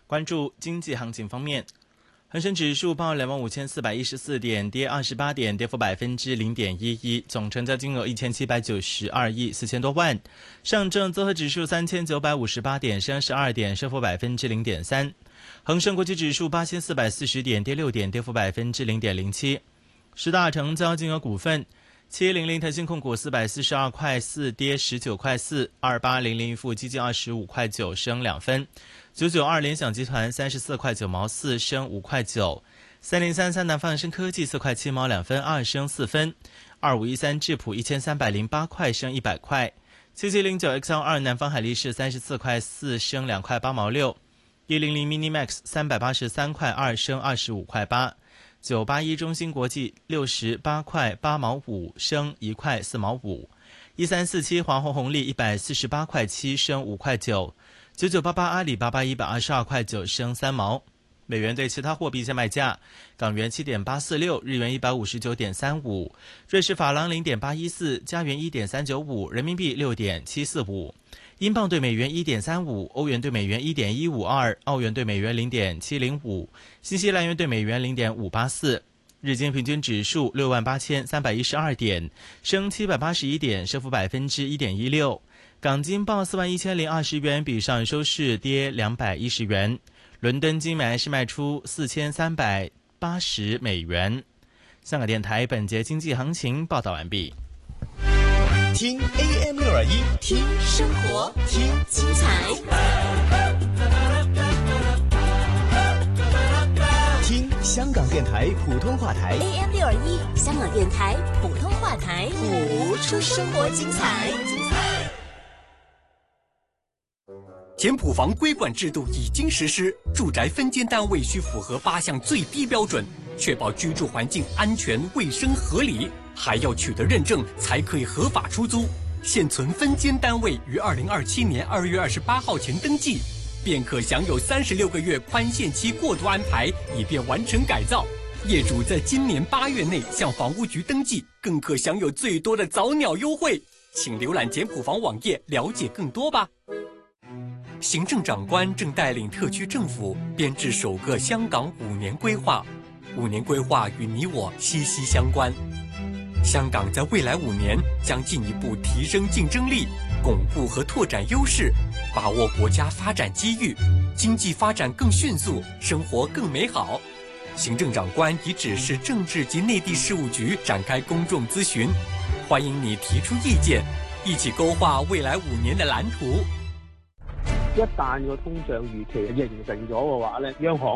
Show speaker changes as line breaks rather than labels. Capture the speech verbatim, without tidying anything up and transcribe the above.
关注经济行情方面，恒生指数报两万五千四百一十四点，跌二十八点，跌幅百分之零点一一，总成交金额一千七百九十二亿四千多万。上证综合指数三千九百五十八点，升十二点，升幅百分之零点三。恒生国际指数八千四百四十点，跌六点，跌幅百分之零点零七。十大成交金额股份。七一零零腾讯控股四百四十二块四，跌十九块四；二八零零富基金二十五块九，升两分；九九二联想集团三十四块九毛四，升五块九；三零三三南方恒生科技四块七毛两分，二升四分；二五一三智普一千三百零八块，升一百块；七七零九 X L 二南方海力士三十四块四，升两块八毛六；一零零 Minimax 三百八十三块二，升二十五块八。九八一中芯国际六十八块八毛五，升一块四毛五；一三四七华虹红利一百四十八块七，升五块九；九九八八阿里巴巴一百二十二块九，升三毛。美元对其他货币价卖价：港元七点八四六，日元一百五十九点三五，瑞士法郎零点八一四，加元一点三九五，人民币六点七四五。英镑对美元 一点三五，欧元对美元 一点一五二，澳元对美元 零点七零五，新西兰元对美元 零点五八四。日经平均指数六万八千三百一十二点，升七百八十一点，升幅百分之一点一六。港金报四万一千零二十元，比上收市跌两百一十元。伦敦金买是卖出四千三百八十美元。香港电台本节经济行情报道完毕。
听 A M 六二一，
听生活，听精彩，
听香港电台普通话台
A M 六二一，香港电台普通话台，
谱出生活精彩。
简谱房规管制度已经实施，住宅分间单位需符合八项最低标准，确保居住环境安全、卫生、合理，还要取得认证才可以合法出租。现存分间单位于二零二七年二月二十八号前登记，便可享有三十六个月宽限期过渡安排，以便完成改造。业主在今年八月内向房屋局登记，更可享有最多的早鸟优惠。请浏览简谱房网页了解更多吧。行政长官正带领特区政府编制首个香港五年规划，五年规划与你我息息相关。香港在未来五年将进一步提升竞争力，巩固和拓展优势，把握国家发展机遇，经济发展更迅速，生活更美好。行政长官已指示政治及内地事務局展開公眾諮詢，歡迎你提出意見，一起勾畫未來五年的藍圖。
一旦個通脹預期形成咗嘅話咧，央行